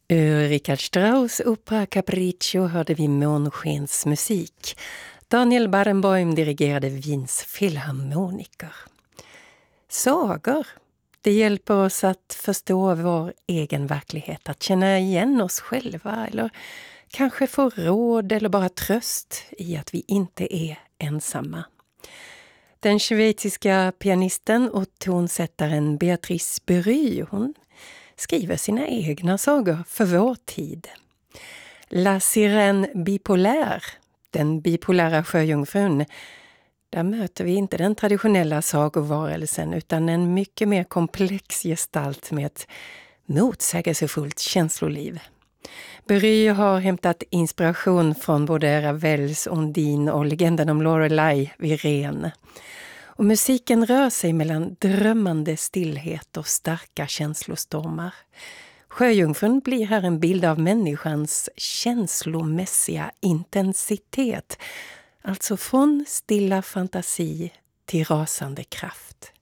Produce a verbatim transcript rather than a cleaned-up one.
Ur Richard Strauss opera Capriccio hörde vi Månskens musik. Daniel Barenboim dirigerade Wiens filharmoniker. Sagor, det hjälper oss att förstå vår egen verklighet, att känna igen oss själva eller kanske få råd eller bara tröst i att vi inte är ensamma. Den schweiziska pianisten och tonsättaren Beatrice Bery, hon skriver sina egna sagor för vår tid. La Sirène bipolaire, den bipolära sjöjungfrun, där möter vi inte den traditionella sagovarelsen utan en mycket mer komplex gestalt med ett motsägelsefullt känsloliv. Bery har hämtat inspiration från både Ravels Ondine och legenden om Lorelei vid Ren. Och musiken rör sig mellan drömmande stillhet och starka känslostormar. Sjöjungfrun blir här en bild av människans känslomässiga intensitet. Alltså från stilla fantasi till rasande kraft.